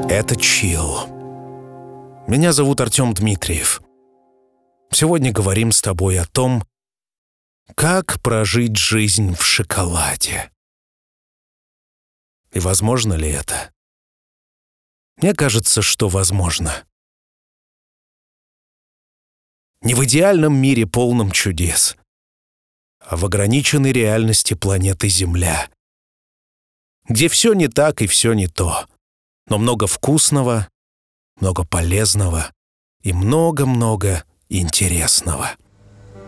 Это Chill. Меня зовут Артем Дмитриев. Сегодня говорим с тобой о том, как прожить жизнь в шоколаде. И возможно ли это? Мне кажется, что возможно. Не в идеальном мире, полном чудес, а в ограниченной реальности планеты Земля, где все не так и все не то, но много вкусного, много полезного и много-много интересного.